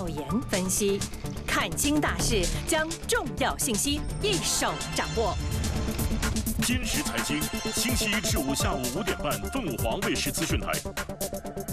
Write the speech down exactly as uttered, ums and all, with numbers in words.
研分析，看清大事，将重要信息一手掌握。 坚实财经，星期一至五下午五点半，凤凰卫视资讯台。